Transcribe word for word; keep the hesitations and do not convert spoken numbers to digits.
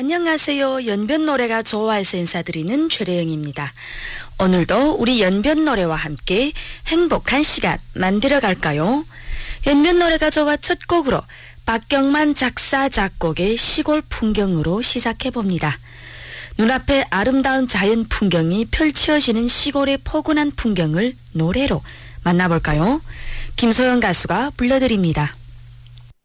안녕하세요. 연변 노래가 좋아해서 인사드리는 최래영입니다. 오늘도 우리 연변 노래와 함께 행복한 시간 만들어 갈까요? 연변 노래가 좋아 첫 곡으로 박경만 작사 작곡의 시골 풍경으로 시작해 봅니다. 눈앞에 아름다운 자연 풍경이 펼쳐지는 시골의 포근한 풍경을 노래로 만나볼까요? 김소영 가수가 불러드립니다.